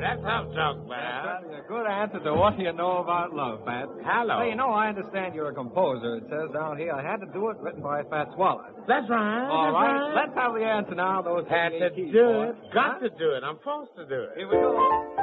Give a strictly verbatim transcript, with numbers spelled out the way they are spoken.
That's tough talk, man. That's a good answer to what you know about love, Pat. Hello. Hey, you know, I understand you're a composer. It says down here I had to do it, written by Fats Waller. That's right. All that's right. right. Let's have the answer now. Those Had to keys, do boy. it. Got Huh? to do it. I'm forced to do it. Here we go.